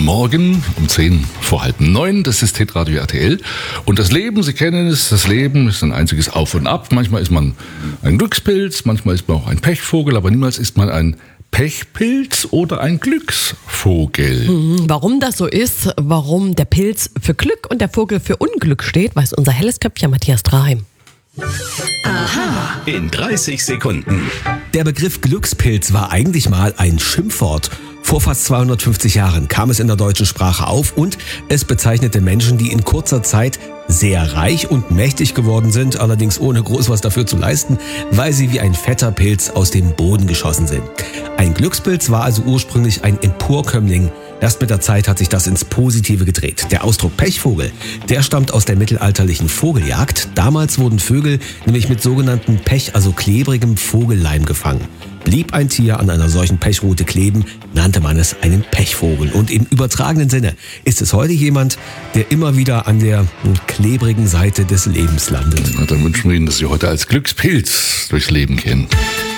Morgen um 8:10. Das ist Hitradio RTL. Und das Leben, Sie kennen es, das Leben ist ein einziges Auf und Ab. Manchmal ist man ein Glückspilz, manchmal ist man auch ein Pechvogel, aber niemals ist man ein Pechpilz oder ein Glücksvogel. Warum das so ist, warum der Pilz für Glück und der Vogel für Unglück steht, weiß unser helles Köpfchen Matthias Draheim. Aha. In 30 Sekunden. Der Begriff Glückspilz war eigentlich mal ein Schimpfwort. Vor fast 250 Jahren kam es in der deutschen Sprache auf und es bezeichnete Menschen, die in kurzer Zeit sehr reich und mächtig geworden sind, allerdings ohne groß was dafür zu leisten, weil sie wie ein fetter Pilz aus dem Boden geschossen sind. Ein Glückspilz war also ursprünglich ein Emporkömmling. Erst mit der Zeit hat sich das ins Positive gedreht. Der Ausdruck Pechvogel, der stammt aus der mittelalterlichen Vogeljagd. Damals wurden Vögel nämlich mit sogenannten Pech, also klebrigem Vogelleim gefangen. Blieb ein Tier an einer solchen Pechrute kleben, nannte man es einen Pechvogel. Und im übertragenen Sinne ist es heute jemand, der immer wieder an der klebrigen Seite des Lebens landet. Na, dann wünschen wir Ihnen, dass Sie heute als Glückspilz durchs Leben gehen.